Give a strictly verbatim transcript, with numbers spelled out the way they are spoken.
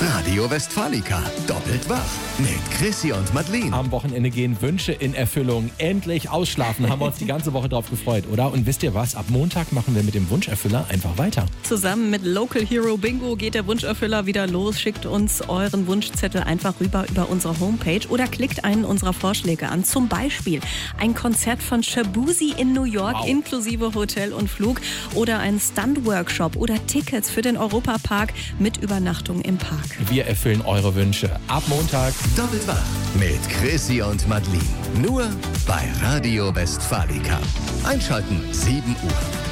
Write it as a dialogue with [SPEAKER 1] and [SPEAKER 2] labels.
[SPEAKER 1] Radio Westfalica. Doppelt wach. Mit Chrissy und Madeleine.
[SPEAKER 2] Am Wochenende gehen Wünsche in Erfüllung. Endlich ausschlafen. Haben wir uns die ganze Woche drauf gefreut, oder? Und wisst ihr was? Ab Montag machen wir mit dem Wunscherfüller einfach weiter.
[SPEAKER 3] Zusammen mit Local Hero Bingo geht der Wunscherfüller wieder los. Schickt uns euren Wunschzettel einfach rüber über unsere Homepage oder klickt einen unserer Vorschläge an. Zum Beispiel ein Konzert von Shabuzi in New York
[SPEAKER 2] Wow.
[SPEAKER 3] inklusive Hotel und Flug oder ein Stunt-Workshop oder Tickets für den Europapark mit Übernachtung im Park.
[SPEAKER 2] Wir erfüllen eure Wünsche. Ab Montag.
[SPEAKER 1] Doppelt wach. Mit Chrissy und Madeleine. Nur bei Radio Westfalica. Einschalten sieben Uhr.